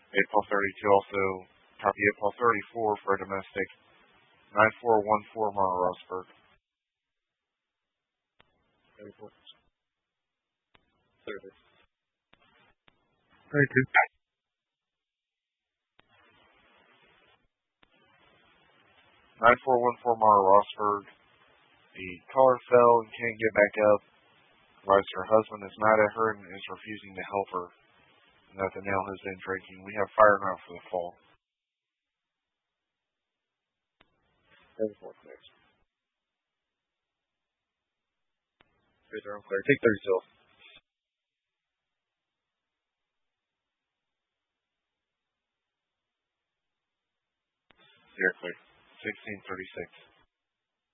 81232 also copy 81234 for a domestic 9414 Mara Rossburg. 9414 Mara Rossburg. The caller fell and can't get back up. Advised her husband is mad at her and is refusing to help her. And that the nail has been drinking. We have fire now for the fall. 746. Clear. Take 30 still. Clear. 1636.